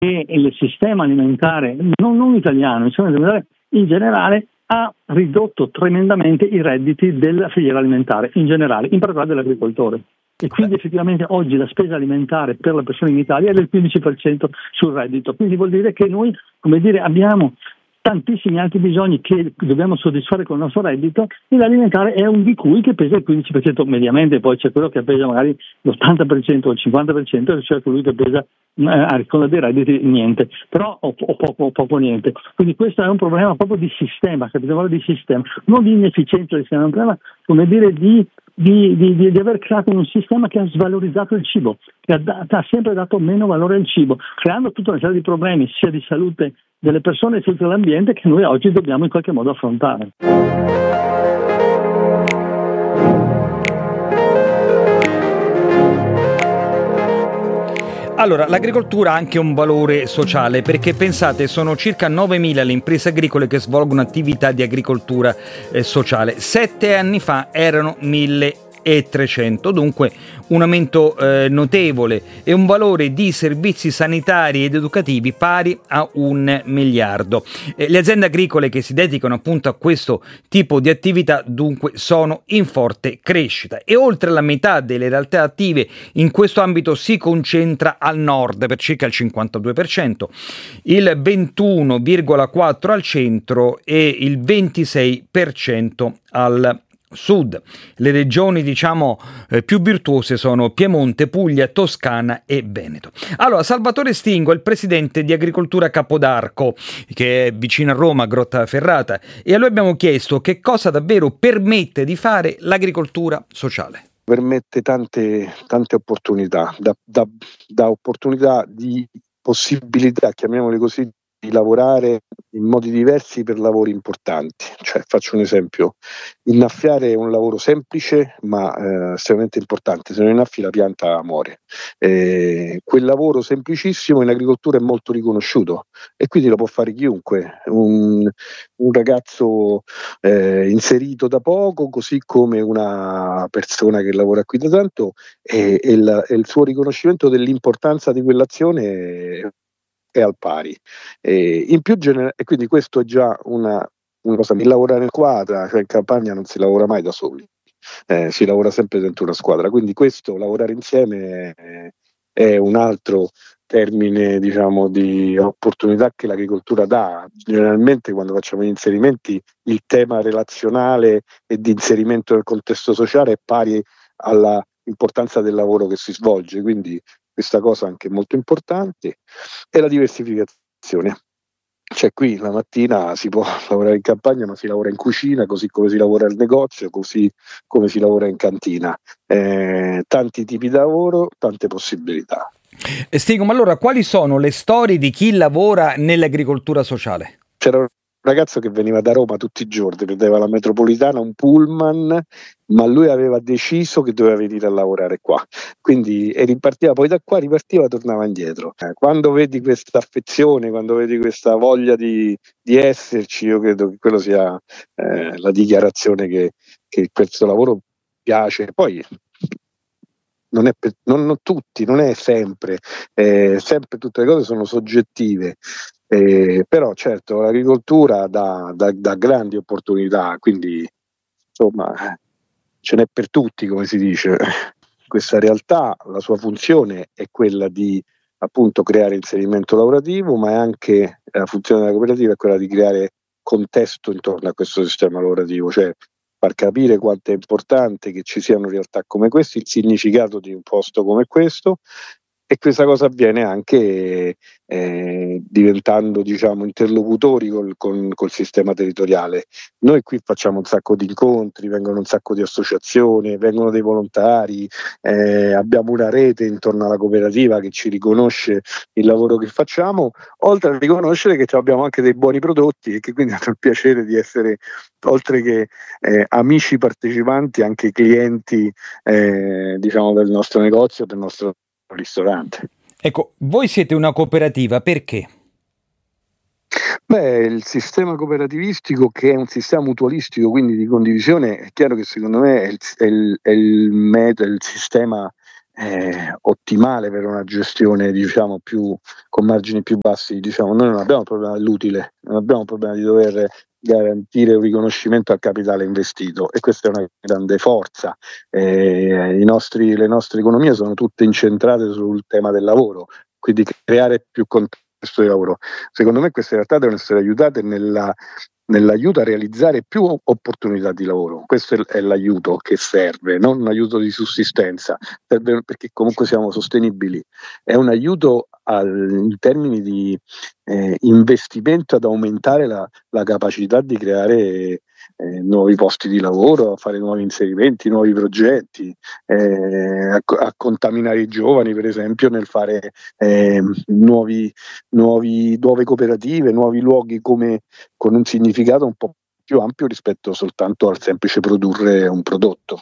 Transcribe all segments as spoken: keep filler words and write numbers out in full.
che il sistema alimentare, non, non italiano, il sistema alimentare in generale, ha ridotto tremendamente i redditi della filiera alimentare in generale, in particolare dell'agricoltore. E quindi effettivamente oggi la spesa alimentare per le persone in Italia è del quindici per cento sul reddito. Quindi vuol dire che noi, come dire, abbiamo tantissimi altri bisogni che dobbiamo soddisfare con il nostro reddito, e l'alimentare è un di cui che pesa il quindici per cento mediamente, poi c'è quello che pesa magari l'ottanta per cento o il cinquanta per cento, e c'è colui che pesa eh, con dei redditi niente, però o, o poco o poco niente. Quindi questo è un problema proprio di sistema, capito? Di sistema, non di inefficienza del sistema, è un problema, come dire, di Di, di, di aver creato un sistema che ha svalorizzato il cibo, che ha, ha sempre dato meno valore al cibo, creando tutta una serie di problemi sia di salute delle persone sia dell'ambiente che noi oggi dobbiamo in qualche modo affrontare. Allora, l'agricoltura ha anche un valore sociale, perché pensate, sono circa novemila le imprese agricole che svolgono attività di agricoltura eh, sociale. Sette anni fa erano milletrecento, dunque un aumento eh, notevole, e un valore di servizi sanitari ed educativi pari a un miliardo. Eh, le aziende agricole che si dedicano appunto a questo tipo di attività dunque sono in forte crescita, e oltre la metà delle realtà attive in questo ambito si concentra al nord per circa il cinquantadue per cento, il ventuno virgola quattro per cento al centro e il ventisei per cento al sud. Le regioni, diciamo, eh, più virtuose sono Piemonte, Puglia, Toscana e Veneto. Allora, Salvatore Stingo è il presidente di Agricoltura Capodarco, che è vicino a Roma, Grottaferrata, e a lui abbiamo chiesto che cosa davvero permette di fare l'agricoltura sociale. Permette tante, tante opportunità, da, da, da opportunità di possibilità, chiamiamole così, di lavorare in modi diversi per lavori importanti. Cioè, faccio un esempio: innaffiare è un lavoro semplice ma eh, estremamente importante. Se non innaffi la pianta muore. Eh, quel lavoro semplicissimo in agricoltura è molto riconosciuto, e quindi lo può fare chiunque, un, un ragazzo eh, inserito da poco, così come una persona che lavora qui da tanto, e, e, la, e il suo riconoscimento dell'importanza di quell'azione è al pari. E in più genere, e quindi questo è già una, una cosa. Il lavorare in squadra, cioè in campagna non si lavora mai da soli, eh, si lavora sempre dentro una squadra, quindi questo, lavorare insieme, è, è un altro termine, diciamo, di opportunità che l'agricoltura dà. Generalmente quando facciamo gli inserimenti, il tema relazionale e di inserimento nel contesto sociale è pari alla importanza del lavoro che si svolge, quindi questa cosa anche molto importante. È la diversificazione. Cioè, qui la mattina si può lavorare in campagna, ma si lavora in cucina, così come si lavora al negozio, così come si lavora in cantina. Eh, tanti tipi di lavoro, tante possibilità. Stingo, ma allora quali sono le storie di chi lavora nell'agricoltura sociale? C'era un ragazzo che veniva da Roma tutti i giorni, prendeva la metropolitana, un pullman, ma lui aveva deciso che doveva venire a lavorare qua, quindi e ripartiva, poi da qua ripartiva, tornava indietro. Eh, quando vedi questa affezione, quando vedi questa voglia di, di esserci, io credo che quello sia eh, la dichiarazione che, che questo lavoro piace. Poi non è per, non, non tutti, non è sempre, eh, sempre tutte le cose sono soggettive. Eh, però certo l'agricoltura dà, dà, dà grandi opportunità, quindi insomma ce n'è per tutti, come si dice. Questa realtà, la sua funzione è quella di appunto creare inserimento lavorativo, ma è anche la funzione della cooperativa è quella di creare contesto intorno a questo sistema lavorativo, cioè far capire quanto è importante che ci siano realtà come queste, il significato di un posto come questo. E questa cosa avviene anche eh, diventando, diciamo, interlocutori col, con, col sistema territoriale. Noi qui facciamo un sacco di incontri, vengono un sacco di associazioni, vengono dei volontari, eh, abbiamo una rete intorno alla cooperativa che ci riconosce il lavoro che facciamo, oltre a riconoscere che abbiamo anche dei buoni prodotti e che quindi hanno il piacere di essere, oltre che eh, amici partecipanti, anche clienti eh, diciamo del nostro negozio, del nostro ristorante. Ecco, voi siete una cooperativa, perché? Beh, il sistema cooperativistico, che è un sistema mutualistico, quindi di condivisione, è chiaro che secondo me è il, è il, è il metodo, il sistema eh, ottimale per una gestione, diciamo, più con margini più bassi. Diciamo, noi non abbiamo il problema dell'utile, non abbiamo il problema di dover garantire un riconoscimento al capitale investito, e questa è una grande forza. Eh, i nostri, le nostre economie sono tutte incentrate sul tema del lavoro, quindi creare più contesto di lavoro. Secondo me queste realtà devono essere aiutate nella, nell'aiuto a realizzare più opportunità di lavoro. Questo è l'aiuto che serve, non un aiuto di sussistenza, serve perché comunque siamo sostenibili. È un aiuto al, in termini di eh, investimento ad aumentare la, la capacità di creare eh, nuovi posti di lavoro, a fare nuovi inserimenti, nuovi progetti, eh, a, a contaminare i giovani, per esempio, nel fare eh, nuovi, nuovi, nuove cooperative, nuovi luoghi come, con un significato un po' più ampio rispetto soltanto al semplice produrre un prodotto.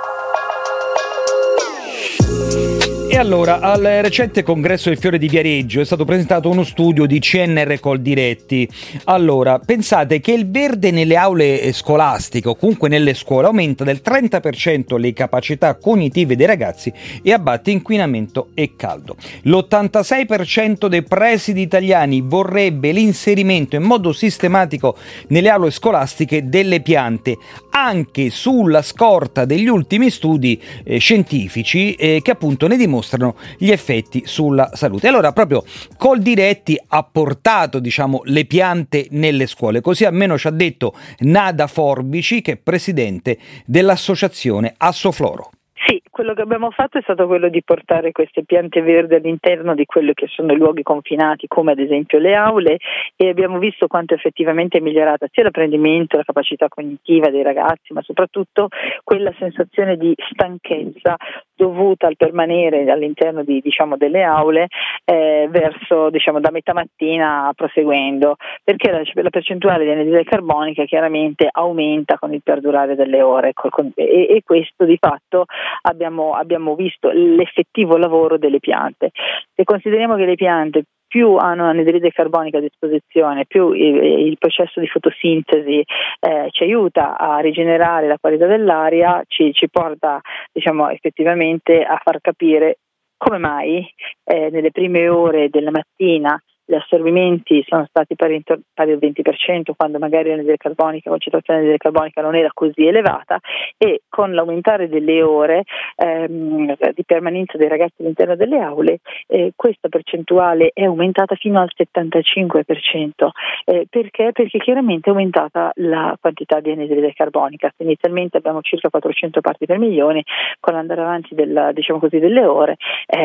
E allora, al recente congresso del Fiore di Viareggio è stato presentato uno studio di C N R Coldiretti. Allora, pensate che il verde nelle aule scolastiche o comunque nelle scuole aumenta del trenta per cento le capacità cognitive dei ragazzi e abbatte inquinamento e caldo. L'ottantasei per cento dei presidi italiani vorrebbe l'inserimento in modo sistematico nelle aule scolastiche delle piante, anche sulla scorta degli ultimi studi eh, scientifici eh, che appunto ne dimostrano gli effetti sulla salute. Allora proprio Coldiretti ha portato, diciamo, le piante nelle scuole, così almeno ci ha detto Nada Forbici, che è presidente dell'associazione Assofloro. Sì, quello che abbiamo fatto è stato quello di portare queste piante verdi all'interno di quelli che sono i luoghi confinati, come ad esempio le aule, e abbiamo visto quanto effettivamente è migliorata sia l'apprendimento, la capacità cognitiva dei ragazzi, ma soprattutto quella sensazione di stanchezza dovuta al permanere all'interno di, diciamo, delle aule eh, verso, diciamo, da metà mattina proseguendo, perché la, la percentuale di anidride carbonica chiaramente aumenta con il perdurare delle ore, e, e questo di fatto abbiamo, abbiamo visto l'effettivo lavoro delle piante. Se consideriamo che le piante più hanno anidride carbonica a disposizione, più il, il processo di fotosintesi eh, ci aiuta a rigenerare la qualità dell'aria, ci, ci porta, diciamo, effettivamente a far capire come mai eh, nelle prime ore della mattina gli assorbimenti sono stati pari, pari al venti per cento, quando magari l'anidride carbonica, la concentrazione di anidride carbonica non era così elevata, e con l'aumentare delle ore ehm, di permanenza dei ragazzi all'interno delle aule eh, questa percentuale è aumentata fino al settantacinque per cento. Eh, perché? Perché chiaramente è aumentata la quantità di anidride carbonica. Inizialmente abbiamo circa quattrocento parti per milione, con l'andare avanti del, diciamo così, delle ore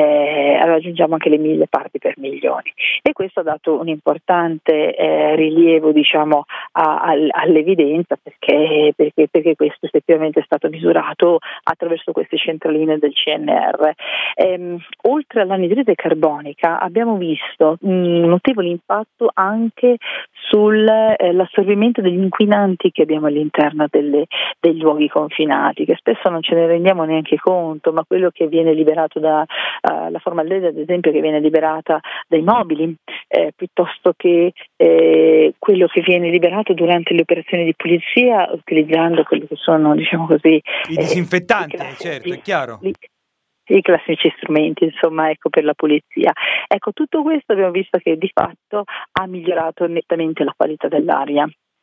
eh, raggiungiamo anche le mille parti per milione, e questo ha dato un importante eh, rilievo, diciamo, a, a, all'evidenza, perché, perché, perché questo effettivamente è stato misurato attraverso queste centraline del C N R. Ehm, oltre all'anidride carbonica abbiamo visto un notevole impatto anche sull'assorbimento eh, degli inquinanti che abbiamo all'interno delle, dei luoghi confinati, che spesso non ce ne rendiamo neanche conto, ma quello che viene liberato da uh, la formaldeide, ad esempio, che viene liberata dai mobili, Eh, piuttosto che eh, quello che viene liberato durante le operazioni di pulizia, utilizzando quelli che sono, diciamo così, i disinfettanti, eh, i classici, certo, è chiaro. i, i classici strumenti, insomma, ecco, per la pulizia. Ecco, tutto questo abbiamo visto che di fatto ha migliorato nettamente la qualità dell'aria.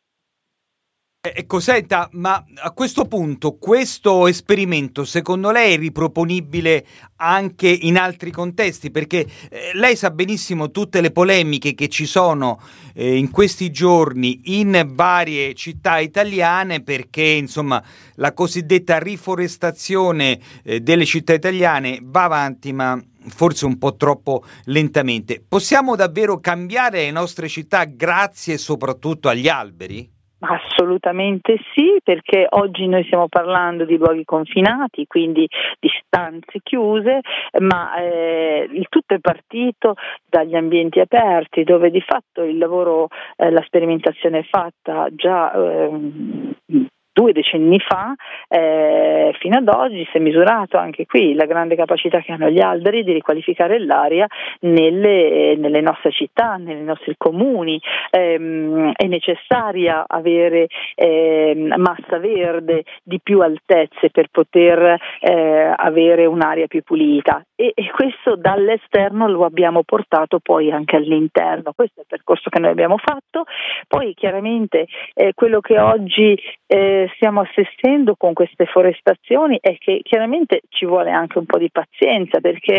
Ecco, senta, ma a questo punto questo esperimento secondo lei è riproponibile anche in altri contesti? Perché eh, lei sa benissimo tutte le polemiche che ci sono eh, in questi giorni in varie città italiane, perché insomma la cosiddetta riforestazione eh, delle città italiane va avanti, ma forse un po' troppo lentamente. Possiamo davvero cambiare le nostre città grazie soprattutto agli alberi? Assolutamente sì, perché oggi noi stiamo parlando di luoghi confinati, quindi di stanze chiuse, ma eh, il tutto è partito dagli ambienti aperti, dove di fatto il lavoro, eh, la sperimentazione è fatta già eh, due decenni fa eh, fino ad oggi si è misurato anche qui la grande capacità che hanno gli alberi di riqualificare l'aria nelle, nelle nostre città, nei nostri comuni. Ehm, è necessaria avere eh, massa verde di più altezze per poter eh, avere un'aria più pulita e, e questo dall'esterno lo abbiamo portato poi anche all'interno. Questo è il percorso che noi abbiamo fatto. Poi chiaramente eh, quello che oggi eh, stiamo assistendo con queste forestazioni è che chiaramente ci vuole anche un po' di pazienza, perché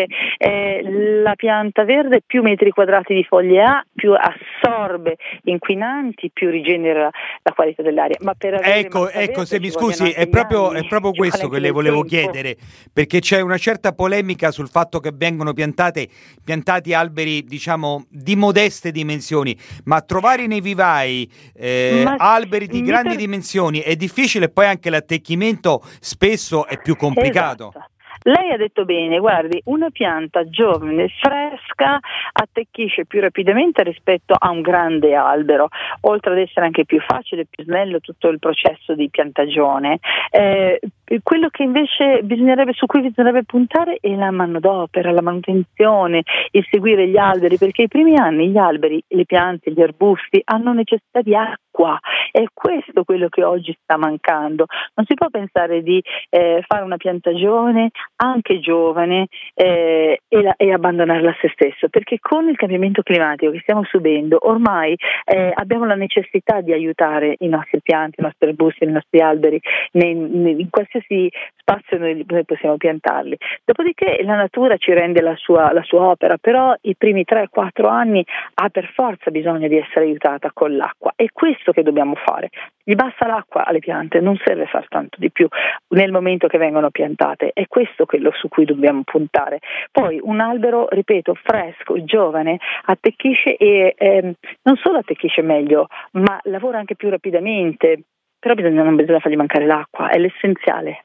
eh, la pianta verde più metri quadrati di foglie ha, più assorbe inquinanti, più rigenera la qualità dell'aria. Ma per avere ecco, ecco se mi scusi, è proprio, è proprio questo che le volevo chiedere, perché c'è una certa polemica sul fatto che vengono piantate, piantati alberi, diciamo, di modeste dimensioni, ma trovare nei vivai eh, alberi di grandi per... dimensioni è difficile, poi anche l'attecchimento spesso è più complicato. Esatto. Lei ha detto bene, guardi, una pianta giovane, fresca, attecchisce più rapidamente rispetto a un grande albero, oltre ad essere anche più facile, più snello tutto il processo di piantagione. Eh, quello che invece bisognerebbe, su cui bisognerebbe puntare è la manodopera, la manutenzione, il seguire gli alberi, perché i primi anni gli alberi, le piante, gli arbusti hanno necessità di acqua. È questo quello che oggi sta mancando. Non si può pensare di eh, fare una piantagione anche giovane eh, e, la, e abbandonarla a se stesso, perché con il cambiamento climatico che stiamo subendo ormai eh, abbiamo la necessità di aiutare i nostri pianti, i nostri arbusti, i nostri alberi nei, nei, in qualsiasi spazio noi, noi possiamo piantarli. Dopodiché la natura ci rende la sua, la sua opera, però i primi tre quattro anni ha per forza bisogno di essere aiutata con l'acqua. È questo che dobbiamo fare. Gli basta l'acqua alle piante, non serve far tanto di più nel momento che vengono piantate. È questo quello su cui dobbiamo puntare. Poi un albero, ripeto, fresco, giovane, attecchisce e eh, non solo attecchisce meglio, ma lavora anche più rapidamente. Però bisogna, non bisogna fargli mancare l'acqua, è l'essenziale.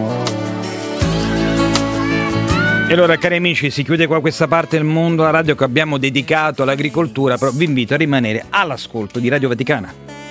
E allora, cari amici, si chiude qua questa parte del Mondo, la radio che abbiamo dedicato all'agricoltura, però vi invito a rimanere all'ascolto di Radio Vaticana.